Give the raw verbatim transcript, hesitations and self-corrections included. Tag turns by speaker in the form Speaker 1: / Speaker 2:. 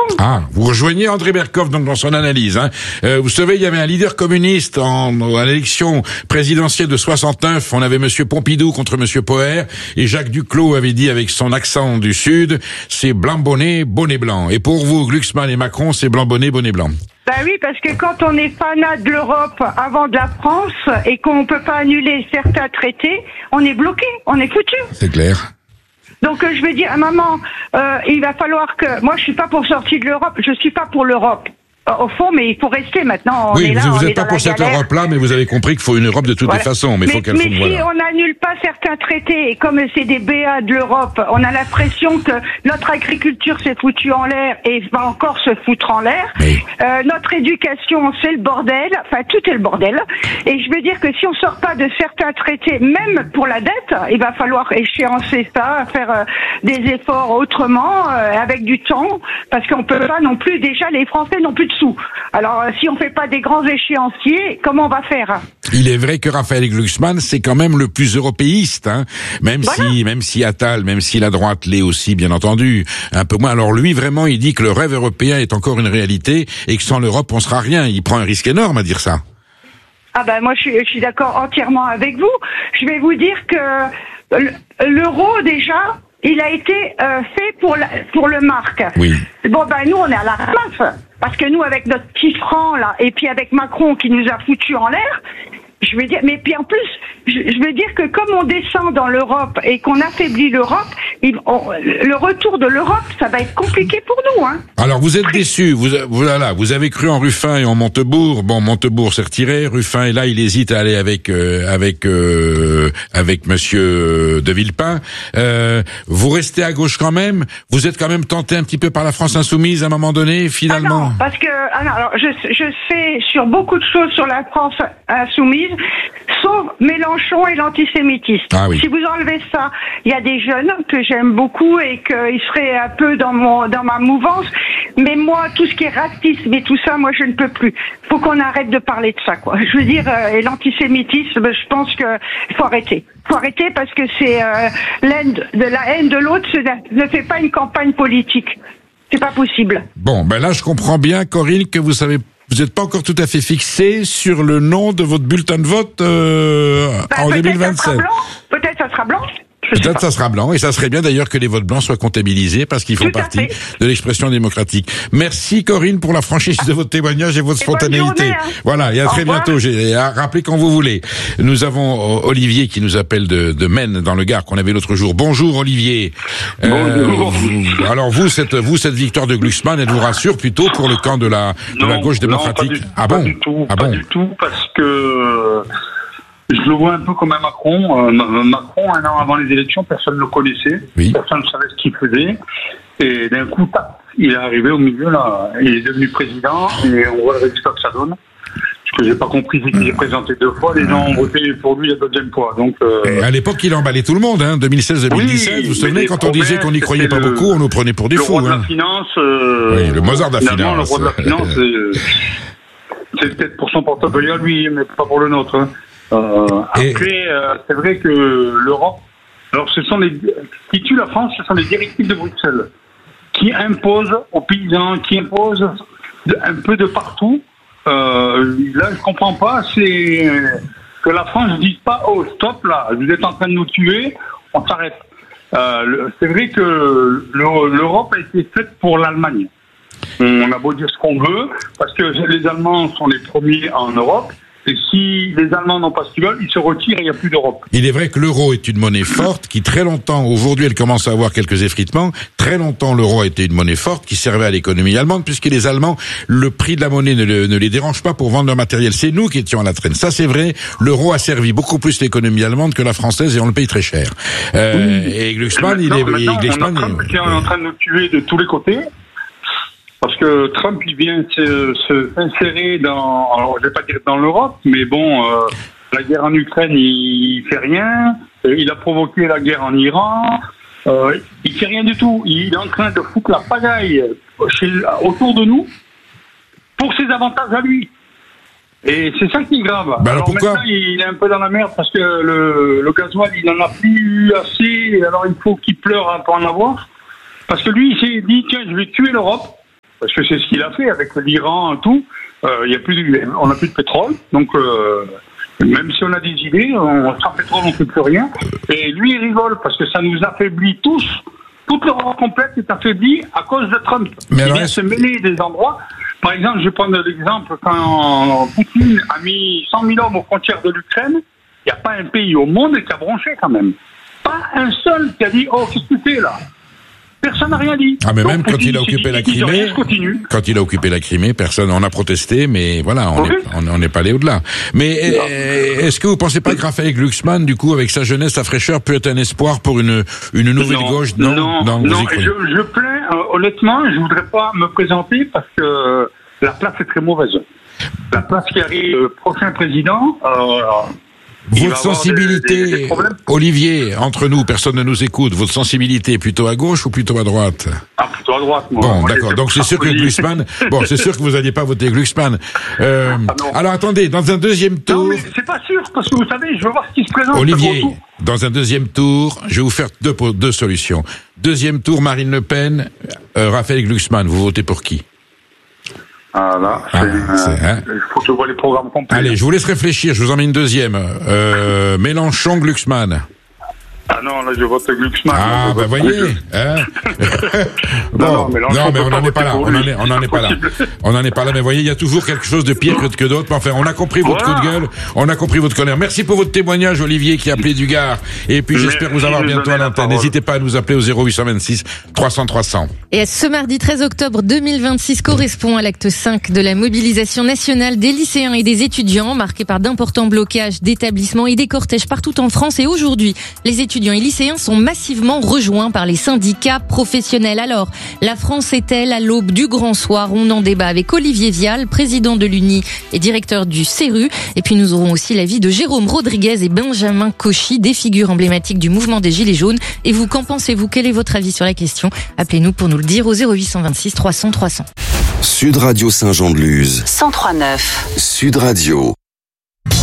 Speaker 1: Ah, vous rejoignez André Berkoff donc dans son analyse. Hein. Euh, vous savez, il y avait un leader communiste en, à l'élection présidentielle de soixante-neuf. On avait Monsieur Pompidou contre Monsieur Poher, et Jacques Duclos avait dit avec son accent du Sud, c'est blanc bonnet, bonnet blanc. Et pour vous, Glucksmann et Macron, c'est blanc bonnet, bonnet blanc.
Speaker 2: Bah oui, parce que quand on est fanat de l'Europe avant de la France et qu'on peut pas annuler certains traités, on est bloqué, on est foutu.
Speaker 1: C'est clair.
Speaker 2: Donc euh, je veux dire, à un moment, euh, il va falloir que... Moi, je suis pas pour sortir de l'Europe, je suis pas pour l'Europe. Au fond, mais il faut rester maintenant. On
Speaker 1: oui,
Speaker 2: est là,
Speaker 1: vous n'êtes pas
Speaker 2: dans
Speaker 1: pour cette Europe-là, mais vous avez compris qu'il faut une Europe de toutes
Speaker 2: voilà.
Speaker 1: les façons. Mais,
Speaker 2: mais,
Speaker 1: faut qu'elle
Speaker 2: mais
Speaker 1: faut,
Speaker 2: si
Speaker 1: voilà.
Speaker 2: on n'annule pas certains traités, et comme c'est des B A de l'Europe, on a l'impression que notre agriculture s'est foutue en l'air et va encore se foutre en l'air.
Speaker 1: Oui.
Speaker 2: Euh, notre éducation, c'est le bordel. Enfin, tout est le bordel. Et je veux dire que si on sort pas de certains traités, même pour la dette, il va falloir échéancer ça, faire euh, des efforts autrement, euh, avec du temps, parce qu'on peut pas non plus. Déjà, les Français n'ont plus de sous. Alors, si on fait pas des grands échéanciers, comment on va faire?
Speaker 1: Il est vrai que Raphaël Glucksmann, c'est quand même le plus européiste, hein. Même voilà. si, même si Attal, même si la droite l'est aussi, bien entendu, un peu moins. Alors lui, vraiment, il dit que le rêve européen est encore une réalité et que sans l'Europe, on sera rien. Il prend un risque énorme à dire ça.
Speaker 2: Ah ben, moi, je suis, je suis d'accord entièrement avec vous. Je vais vous dire que l'euro, déjà, il a été euh, fait pour, la, pour le marque.
Speaker 1: Oui.
Speaker 2: Bon, ben, nous, on est à la ramasse. Parce que nous, avec notre petit franc, là, et puis avec Macron qui nous a foutu en l'air, je veux dire, mais puis en plus, je, je veux dire que comme on descend dans l'Europe et qu'on affaiblit l'Europe, il, on, le retour de l'Europe, ça va être compliqué pour nous, hein.
Speaker 1: Alors vous êtes déçus, vous, voilà, vous avez cru en Ruffin et en Montebourg. Bon, Montebourg s'est retiré, Ruffin est là, il hésite à aller avec euh, avec euh, avec Monsieur de Villepin. Euh, vous restez à gauche quand même. Vous êtes quand même tenté un petit peu par la France insoumise à un moment donné, finalement.
Speaker 2: Ah non, parce que ah non, alors je je sais sur beaucoup de choses sur la France insoumise. Sauf Mélenchon et l'antisémitisme.
Speaker 1: Ah oui.
Speaker 2: Si vous enlevez ça, il y a des jeunes que j'aime beaucoup et qu'ils seraient un peu dans mon dans ma mouvance. Mais moi, tout ce qui est racisme et tout ça, moi, je ne peux plus. Faut qu'on arrête de parler de ça, quoi. Je veux dire, euh, et l'antisémitisme, je pense que faut arrêter. Faut arrêter parce que c'est euh, l'aine de la haine de l'autre. Ne fait pas une campagne politique. C'est pas possible.
Speaker 1: Bon, ben là, je comprends bien, Corinne, que vous savez. Vous n'êtes pas encore tout à fait fixé sur le nom de votre bulletin de vote euh,
Speaker 2: ben,
Speaker 1: en deux mille vingt-sept.
Speaker 2: Peut-être ça sera blanc.
Speaker 1: Peut-être ça sera blanc, et ça serait bien d'ailleurs que les votes blancs soient comptabilisés parce qu'ils font tout partie de l'expression démocratique. Merci Corinne pour la franchise de votre témoignage et votre et spontanéité. Journée, hein. Voilà, et à Au très revoir. bientôt. J'ai à rappeler quand vous voulez. Nous avons Olivier qui nous appelle de, de Maine dans le Gard qu'on avait l'autre jour. Bonjour Olivier.
Speaker 3: Bonjour.
Speaker 1: Euh, alors vous, cette vous cette victoire de Glucksmann, elle vous rassure plutôt pour le camp de la de
Speaker 3: non,
Speaker 1: la gauche démocratique?
Speaker 3: Non, pas du,
Speaker 1: ah
Speaker 3: pas
Speaker 1: bon
Speaker 3: du tout,
Speaker 1: ah
Speaker 3: pas
Speaker 1: bon
Speaker 3: du tout, parce que je le vois un peu comme un Macron. Euh, Macron, un an avant les élections, personne ne le connaissait. Oui. Personne ne savait ce qu'il faisait. Et d'un coup, tap, il est arrivé au milieu, là. Il est devenu président et on voit le résultat que ça donne. Ce que j'ai pas compris, c'est qu'il est présenté deux fois. Les gens ont voté pour lui la deuxième fois. Donc, euh...
Speaker 1: et à l'époque, il emballait tout le monde, hein, deux mille seize deux mille dix-sept. Oui, vous vous souvenez, quand on disait qu'on n'y croyait pas le, beaucoup, on nous prenait pour des
Speaker 3: le
Speaker 1: fous.
Speaker 3: Le roi
Speaker 1: hein.
Speaker 3: de la finance. Euh,
Speaker 1: oui, le Mozart de la finance.
Speaker 3: Le roi de la finance, c'est, c'est peut-être pour son portefeuille à lui, mais pas pour le nôtre. Hein. Euh, et... Après, euh, c'est vrai que l'Europe, alors ce sont les, ce qui tue la France, ce sont les directives de Bruxelles, qui imposent aux paysans, qui imposent de, un peu de partout. Euh, là, je comprends pas, c'est que la France ne dise pas, oh stop là, vous êtes en train de nous tuer, on s'arrête. Euh, c'est vrai que l'Europe a été faite pour l'Allemagne. On a beau dire ce qu'on veut, parce que les Allemands sont les premiers en Europe. Et si les Allemands n'ont pas ce qu'ils veulent, ils se retirent et il n'y a plus d'Europe.
Speaker 1: Il est vrai que l'euro est une monnaie forte qui très longtemps, aujourd'hui elle commence à avoir quelques effritements, très longtemps l'euro a été une monnaie forte qui servait à l'économie allemande puisque les Allemands, le prix de la monnaie ne, le, ne les dérange pas pour vendre leur matériel. C'est nous qui étions à la traîne. Ça c'est vrai, l'euro a servi beaucoup plus l'économie allemande que la française et on le paye très cher. Euh, oui. Et Glucksmann, il est...
Speaker 3: Maintenant,
Speaker 1: Glucksmann,
Speaker 3: on a Trump qui est en train de nous tuer de tous les côtés. Parce que Trump, il vient se, se s'insérer dans, alors je vais pas dire dans l'Europe, mais bon, euh, la guerre en Ukraine, il, il fait rien. Il a provoqué la guerre en Iran. Euh, il fait rien du tout. Il est en train de foutre la pagaille chez, autour de nous pour ses avantages à lui. Et c'est ça qui est grave.
Speaker 1: Bah alors,
Speaker 3: alors
Speaker 1: pourquoi
Speaker 3: maintenant, il est un peu dans la merde parce que le, le gasoil, il en a plus assez. Alors il faut qu'il pleure pour en avoir. Parce que lui, il s'est dit, tiens, je vais tuer l'Europe. parce que c'est ce qu'il a fait avec l'Iran et tout. Euh, y a plus de, on n'a plus de pétrole, donc euh, même si on a des idées, on, sans pétrole on ne fait plus rien. Et lui il rigole parce que ça nous affaiblit tous. Toute l'Europe complète est affaiblie à cause de Trump.
Speaker 1: Mais
Speaker 3: il vient
Speaker 1: est-ce...
Speaker 3: se mêler des endroits. Par exemple, je vais prendre l'exemple quand Poutine a mis cent mille hommes aux frontières de l'Ukraine. Il n'y a pas un pays au monde qui a bronché quand même. Pas un seul qui a dit « Oh, qu'est-ce que tu fais là ?» Personne n'a rien dit.
Speaker 1: Ah, mais
Speaker 3: donc,
Speaker 1: même quand il a occupé la Crimée, quand il a occupé la Crimée, personne, on a protesté, mais voilà, on n'est oui. pas allé au-delà. Mais euh, est-ce que vous pensez pas que Raphaël Glucksmann, du coup, avec sa jeunesse, sa fraîcheur, peut être un espoir pour une une nouvelle
Speaker 3: non,
Speaker 1: gauche?
Speaker 3: Non, non, non, non je, je plains, euh, honnêtement, je voudrais pas me présenter parce que euh, la place est très mauvaise. La place qui arrive, le prochain président, euh,
Speaker 1: votre sensibilité, des, des Olivier, entre nous, personne ne nous écoute, votre sensibilité est plutôt à gauche ou plutôt à droite?
Speaker 3: Ah, plutôt à droite, moi.
Speaker 1: Bon, d'accord, donc c'est sûr que Glucksmann, bon, c'est sûr que vous n'alliez pas voter Glucksmann. Euh, ah, alors attendez, dans un deuxième tour...
Speaker 3: Non, mais c'est pas sûr, parce que vous savez, je veux voir ce qui se présente.
Speaker 1: Olivier, dans un deuxième tour, je vais vous faire deux, deux solutions. Deuxième tour, Marine Le Pen, euh, Raphaël Glucksmann, vous votez pour qui?
Speaker 3: Ah là, c'est, ah, c'est, hein. Il faut que je vois les programmes complets.
Speaker 1: Allez, je vous laisse réfléchir, je vous en mets une deuxième. Euh, Mélenchon, Glucksmann.
Speaker 3: Ah non, là je vote Glucksmann.
Speaker 1: Ah, ben voyez, hein. Bon, non, non, mais, non, mais on n'en est pas là, on n'en est, on en est pas là. On n'en est pas là, mais voyez, il y a toujours quelque chose de pire que, que d'autres. Mais enfin, on a compris votre voilà. coup de gueule, on a compris votre colère. Merci pour votre témoignage, Olivier, qui a appelé du Gard. Et puis, j'espère Merci vous avoir bientôt à l'antenne. N'hésitez pas à nous appeler au zéro huit cent vingt-six trois cents trois cents.
Speaker 4: Et ce mardi treize octobre deux mille vingt-six correspond à l'acte cinq de la mobilisation nationale des lycéens et des étudiants, marquée par d'importants blocages d'établissements et des cortèges partout en France. Et aujourd'hui, les étudiants et lycéens sont massivement rejoints par les syndicats professionnels. Alors, la France est-elle à l'aube du grand soir? On en débat avec Olivier Vial, président de l'U N I et directeur du C E R U. Et puis nous aurons aussi l'avis de Jérôme Rodriguez et Benjamin Cauchy, des figures emblématiques du mouvement des Gilets jaunes. Et vous, qu'en pensez-vous? Quel est votre avis sur la question? Appelez-nous pour nous le dire au zéro huit cent vingt-six trois cents trois cents.
Speaker 5: Sud Radio Saint-Jean-de-Luz.
Speaker 6: cent trois neuf.
Speaker 5: Sud Radio.